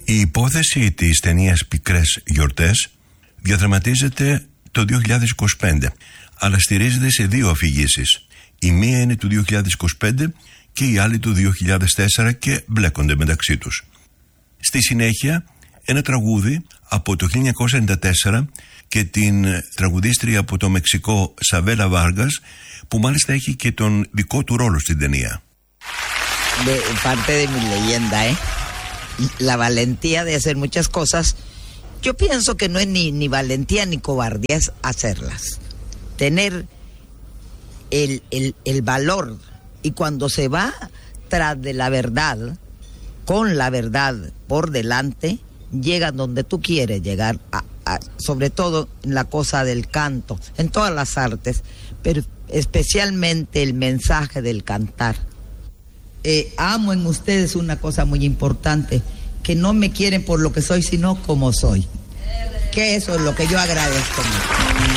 Η υπόθεση της ταινίας «Πικρές γιορτές» διαδραματίζεται το 2025, αλλά στηρίζεται σε δύο αφηγήσεις. Η μία είναι του 2025 και η άλλη του 2004 και μπλέκονται μεταξύ τους. Στη συνέχεια, ένα τραγούδι από το 1994 και την τραγουδίστρια από το Μεξικό Σαβέλα Βάργας, που μάλιστα έχει και τον δικό του ρόλο στην ταινία. Parte de mi leyenda, la valentía de hacer muchas cosas. Yo pienso que no es ni valentía ni cobardía, es hacerlas. Tener el valor, y cuando se va tras de la verdad, con la verdad por delante, llegas donde tú quieres llegar, sobre todo en la cosa del canto, en todas las artes, pero especialmente el mensaje del cantar. Amo en ustedes una cosa muy importante, que no me quieren por lo que soy, sino como soy. Que eso es lo que yo agradezco mucho.